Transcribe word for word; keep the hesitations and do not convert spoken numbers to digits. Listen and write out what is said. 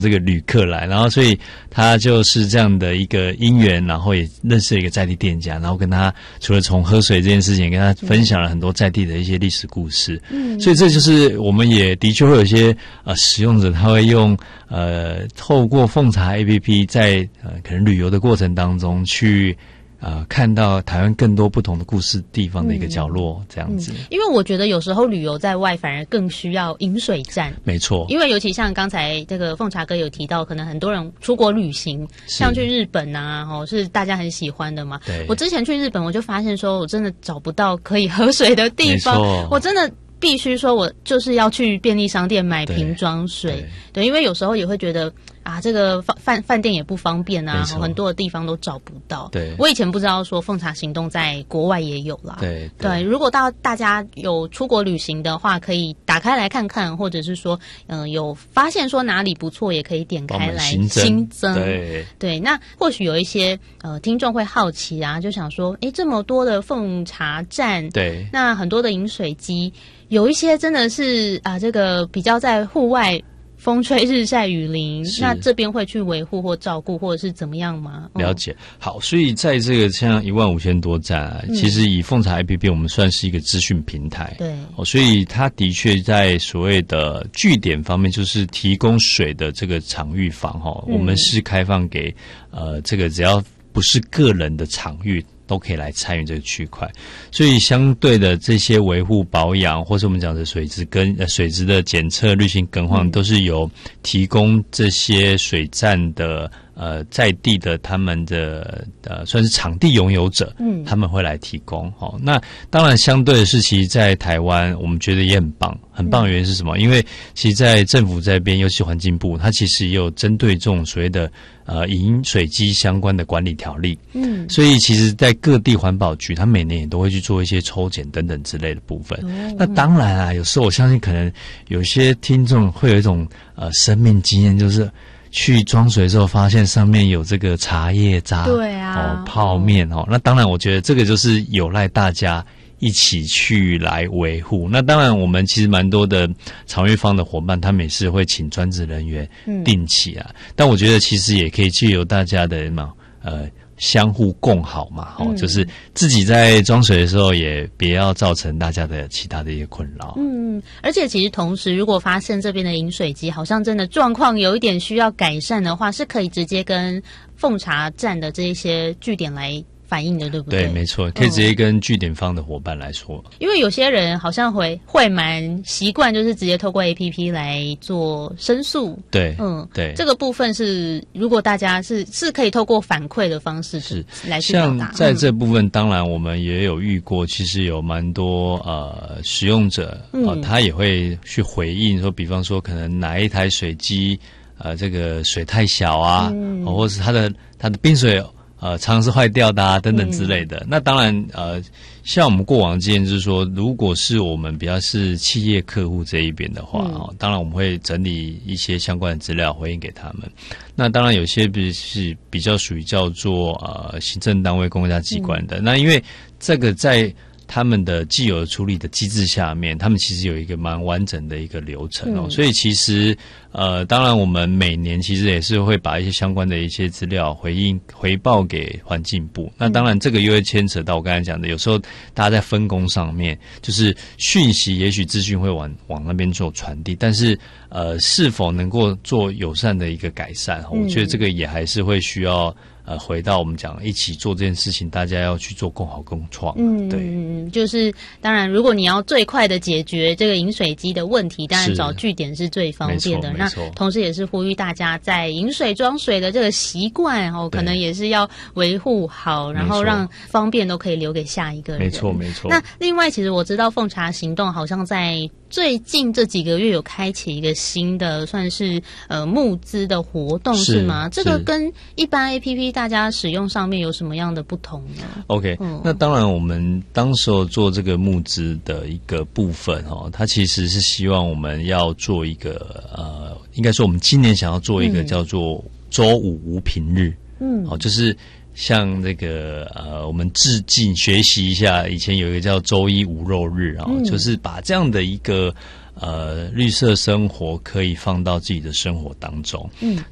这个旅客来，然后所以他就是这样的一个因缘，然后也认识了一个在地店家，然后跟他除了从喝水这件事情，跟他分享了很多在地的一些历史故事。嗯，所以这就是我们也的确会有一些呃使用者，他会用呃透过奉茶 A P P 在呃可能旅游的过程当中去。呃，看到台湾更多不同的故事地方的一个角落，嗯、这样子、嗯。 因为我觉得有时候旅游在外反而更需要饮水站。 没错。因为尤其像刚才这个奉茶哥有提到，可能很多人出国旅行，像去日本啊，哦，是大家很喜欢的嘛。 对。 我之前去日本，我就发现说我真的找不到可以喝水的地方，我真的。必须说，我就是要去便利商店买瓶装水， 对, 对，因为有时候也会觉得啊，这个饭饭店也不方便啊，很多的地方都找不到。对，我以前不知道说奉茶行动在国外也有啦。对 对, 对，如果到大家有出国旅行的话，可以打开来看看，或者是说，嗯、呃，有发现说哪里不错，也可以点开来新增。新增对对，那或许有一些呃听众会好奇啊，就想说，哎，这么多的奉茶站，对，那很多的饮水机。有一些真的是啊、呃，这个比较在户外风吹日晒雨淋，那这边会去维护或照顾，或者是怎么样吗？ 了解。好，所以在这个像一万五千多站啊、嗯，其实以奉茶 A P P 我们算是一个资讯平台，对、哦，所以它的确在所谓的据点方面，就是提供水的这个场域房哈、哦嗯，我们是开放给呃这个只要不是个人的场域。都可以来参与这个区块，所以相对的这些维护保养，或是我们讲的水质跟呃水质的检测、滤芯更换，都是由提供这些水站的呃在地的他们的呃算是场地拥有者，嗯，他们会来提供。好、哦，那当然相对的是，其实在台湾我们觉得也很棒，很棒的原因是什么？因为其实，在政府这边，尤其环境部，它其实也有针对这种所谓的呃饮水机相关的管理条例，嗯，所以其实，在各地环保局，它每年也都会去做一些抽检等等之类的部分。哦、那当然啊，有时候我相信，可能有些听众会有一种呃生命经验，就是去装水之后，发现上面有这个茶叶渣，对啊，哦，泡面哦。那当然，我觉得这个就是有赖大家一起去来维护。那当然，我们其实蛮多的场域方的伙伴，他们也是会请专职人员定期啊。嗯、但我觉得其实也可以借由大家的嘛，呃。相互共好嘛，哦、嗯，就是自己在装水的时候，也别要造成大家的其他的一些困扰。 嗯，而且其实同时，如果发现这边的饮水机好像真的状况有一点需要改善的话，是可以直接跟奉茶站的这一些据点来反映的，对不对？ 对，没错，可以直接跟据点方的伙伴来说。 嗯、因为有些人好像会会蛮习惯，就是直接透过 A P P 来做申诉。对，嗯，对，这个部分是如果大家是是可以透过反馈的方式是来去表达。 像在这部分，嗯、当然我们也有遇过，其实有蛮多呃使用者啊、呃嗯，他也会去回应说，比方说可能哪一台水机呃这个水太小啊，嗯哦、或是它的它的冰水。呃，常常是坏掉的啊，等等之类的。嗯、那当然，呃，像我们过往的经验就是说，如果是我们比较是企业客户这一边的话，嗯、哦，当然我们会整理一些相关的资料回应给他们。那当然有些比是比较属于叫做呃行政单位、公家机关的。嗯、那因为这个在他们的既有处理的机制下面，他们其实有一个蛮完整的一个流程哦，嗯、所以其实呃，当然我们每年其实也是会把一些相关的一些资料回应回报给环境部。那当然这个又会牵扯到我刚才讲的，有时候大家在分工上面，就是讯息也许资讯会往往那边做传递，但是呃，是否能够做友善的一个改善，嗯、我觉得这个也还是会需要。呃，回到我们讲一起做这件事情，大家要去做共好共创。嗯，对， 就是当然，如果你要最快的解决这个饮水机的问题，当然找据点是最方便的。那同时也是呼吁大家在饮水装水的这个习惯哦，可能也是要维护好，然后让方便都可以留给下一个人。 没错，没错。 那另外，其实我知道奉茶行动好像在最近这几个月有开启一个新的算是呃募资的活动，是, 是吗？这个跟一般 A P P 大家使用上面有什么样的不同呢 ？OK，嗯、那当然我们当时候做这个募资的一个部分哦，它其实是希望我们要做一个呃，应该说我们今年想要做一个叫做周五无平日，嗯，好、哦，就是像这个呃，我们致敬学习一下，以前有一个叫周一无肉日啊、哦嗯，就是把这样的一个呃绿色生活可以放到自己的生活当中。嗯，